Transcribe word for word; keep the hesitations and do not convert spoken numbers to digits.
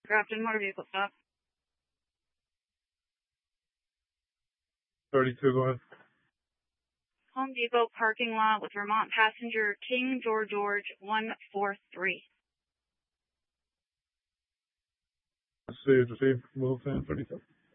Grafton Motor Vehicle Stop. thirty-two, go ahead. Home Depot parking lot with Vermont passenger King George George one four three. Let's see, receive, move, thirty-two.